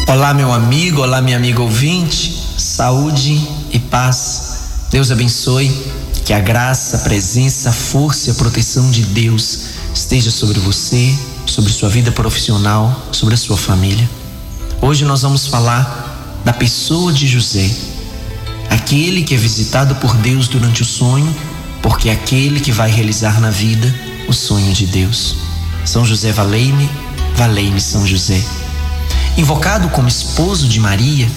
Olá, meu amigo, olá, minha amiga ouvinte, saúde e paz. Deus abençoe, que a graça, a presença, a força e a proteção de Deus esteja sobre você, sobre sua vida profissional, sobre a sua família. Hoje nós vamos falar da pessoa de José, aquele que é visitado por Deus durante o sonho, porque é aquele que vai realizar na vida o sonho de Deus. São José, valei-me, valei-me São José. Invocado como esposo de Maria,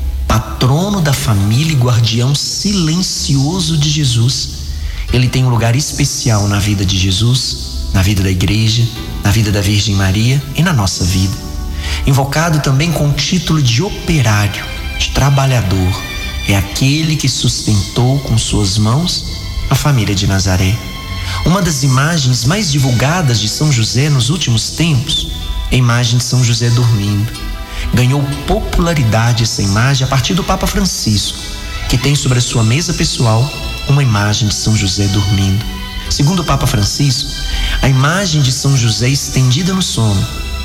patrono da família e guardião silencioso de Jesus, ele tem um lugar especial na vida de Jesus, na vida da igreja, na vida da Virgem Maria e na nossa vida. Invocado também com o título de operário, de trabalhador, é aquele que sustentou com suas mãos a família de Nazaré. Uma das imagens mais divulgadas de São José nos últimos tempos é a imagem de São José dormindo. Ganhou popularidade essa imagem a partir do Papa Francisco, que tem sobre a sua mesa pessoal uma imagem de São José dormindo. Segundo o Papa Francisco, a imagem de São José estendida no sono,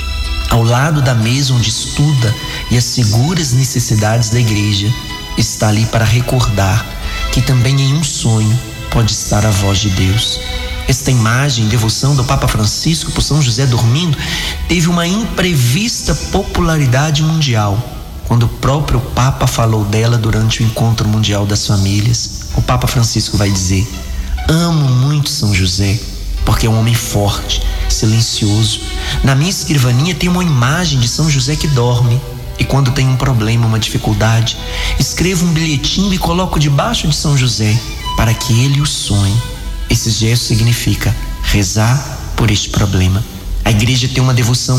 ao lado da mesa onde estuda e assegura as necessidades da igreja, está ali para recordar que também em um sonho pode estar a voz de Deus. Esta imagem, devoção do Papa Francisco por São José dormindo, teve uma imprevista popularidade mundial, quando o próprio Papa falou dela durante o Encontro Mundial das Famílias. O Papa Francisco vai dizer: amo muito São José, porque é um homem forte, silencioso. Na minha escrivaninha tem uma imagem de São José que dorme, e quando tem um problema, uma dificuldade, escrevo um bilhetinho e coloco debaixo de São José, para que ele o sonhe. Esse gesto significa rezar por este problema. A igreja tem uma devoção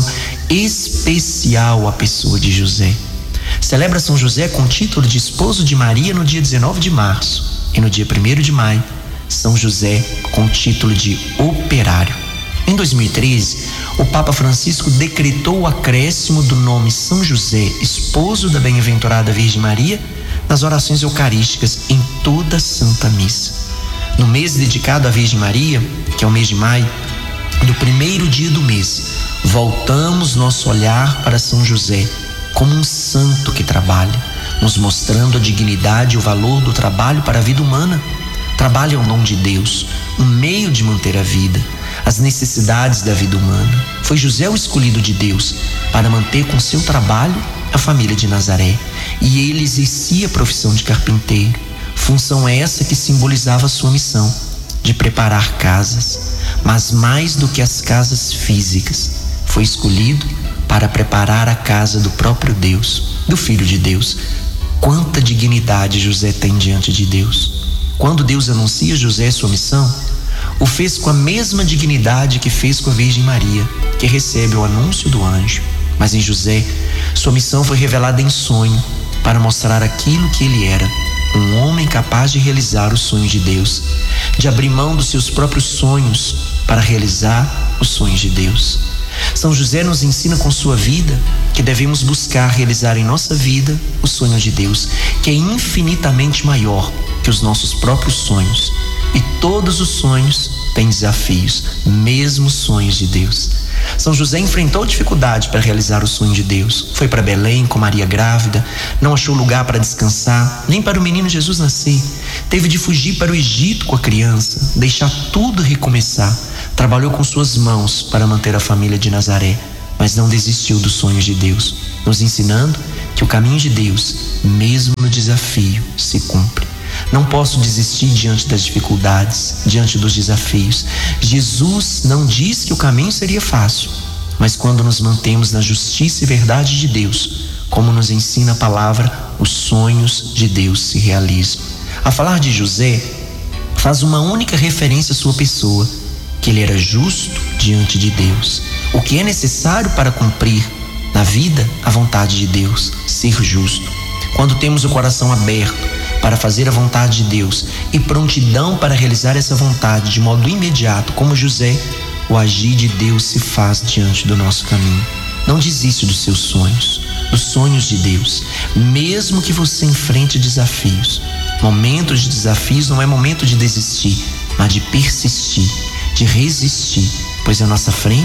especial à pessoa de José. Celebra São José com o título de esposo de Maria no dia 19 de março e no dia 1º de maio, São José com o título de operário. Em 2013, o Papa Francisco decretou o acréscimo do nome São José, esposo da bem-aventurada Virgem Maria, nas orações eucarísticas em toda a Santa Missa. No mês dedicado à Virgem Maria, que é o mês de maio, no primeiro dia do mês, voltamos nosso olhar para São José como um santo que trabalha, nos mostrando a dignidade e o valor do trabalho para a vida humana. Trabalho é um dom de Deus, um meio de manter a vida, as necessidades da vida humana. Foi José o escolhido de Deus para manter com seu trabalho a família de Nazaré, e ele exercia a profissão de carpinteiro. Função essa que simbolizava a sua missão de preparar casas, mas mais do que as casas físicas, foi escolhido para preparar a casa do próprio Deus, do Filho de Deus. Quanta dignidade José tem diante de Deus! Quando Deus anuncia a José sua missão, o fez com a mesma dignidade que fez com a Virgem Maria, que recebe o anúncio do anjo. Mas em José, sua missão foi revelada em sonho, para mostrar aquilo que ele era: um homem capaz de realizar o sonho de Deus, de abrir mão dos seus próprios sonhos para realizar os sonhos de Deus. São José nos ensina com sua vida que devemos buscar realizar em nossa vida o sonho de Deus, que é infinitamente maior que os nossos próprios sonhos. E todos os sonhos têm desafios, mesmo os sonhos de Deus. São José enfrentou dificuldade para realizar o sonho de Deus. Foi para Belém com Maria grávida, não achou lugar para descansar, nem para o menino Jesus nascer. Teve de fugir para o Egito com a criança, deixar tudo e recomeçar. Trabalhou com suas mãos para manter a família de Nazaré, mas não desistiu dos sonhos de Deus, nos ensinando que o caminho de Deus, mesmo no desafio, se cumpre. Não posso desistir diante das dificuldades, diante dos desafios. Jesus não disse que o caminho seria fácil, mas quando nos mantemos na justiça e verdade de Deus, como nos ensina a palavra, os sonhos de Deus se realizam. A falar de José, faz uma única referência à sua pessoa, que ele era justo diante de Deus. O que é necessário para cumprir na vida a vontade de Deus, ser justo. Quando temos o coração aberto para fazer a vontade de Deus e prontidão para realizar essa vontade de modo imediato, como José, o agir de Deus se faz diante do nosso caminho. Não desiste dos seus sonhos, dos sonhos de Deus, mesmo que você enfrente desafios. Momentos de desafios não é momento de desistir, mas de persistir, de resistir, pois à nossa frente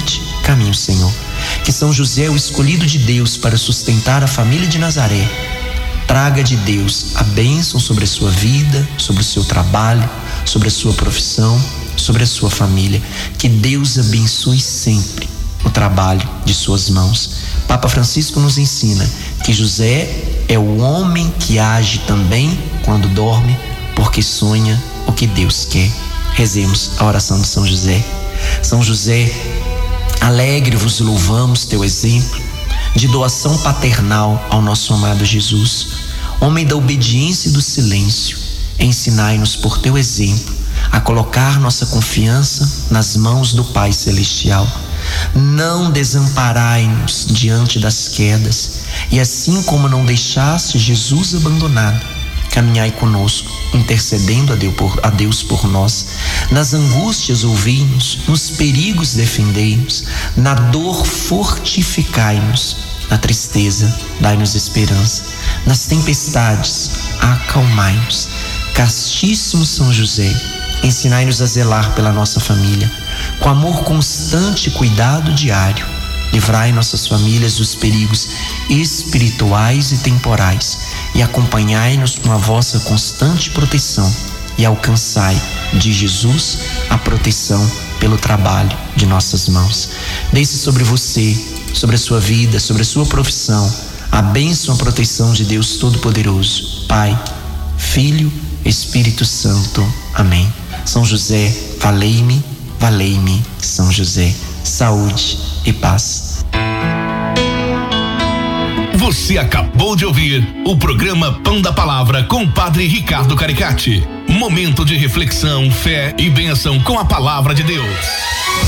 caminho, Senhor. Que São José, o escolhido de Deus para sustentar a família de Nazaré, traga de Deus a bênção sobre a sua vida, sobre o seu trabalho, sobre a sua profissão, sobre a sua família. Que Deus abençoe sempre o trabalho de suas mãos. Papa Francisco nos ensina que José é o homem que age também quando dorme, porque sonha o que Deus quer. Rezemos a oração de São José. São José, alegre vos louvamos teu exemplo de doação paternal ao nosso amado Jesus, homem da obediência e do silêncio. Ensinai-nos por teu exemplo a colocar nossa confiança nas mãos do Pai Celestial. Não desamparai-nos diante das quedas, e assim como não deixaste Jesus abandonado, caminhai conosco, intercedendo a Deus por nós. Nas angústias ouvi-nos, nos perigos defendei-nos, na dor fortificai-nos, na tristeza dai-nos esperança, nas tempestades acalmai-nos. Castíssimo São José, ensinai-nos a zelar pela nossa família, com amor constante e cuidado diário. Livrai nossas famílias dos perigos espirituais e temporais, e acompanhai-nos com a vossa constante proteção, e alcançai de Jesus a proteção pelo trabalho de nossas mãos. Desça sobre você, sobre a sua vida, sobre a sua profissão, a bênção, a proteção de Deus Todo-Poderoso, Pai, Filho, Espírito Santo. Amém. São José, valei-me, valei-me, São José. Saúde e paz. Você acabou de ouvir o programa Pão da Palavra com o Padre Ricardo Caricati. Momento de reflexão, fé e bênção com a Palavra de Deus.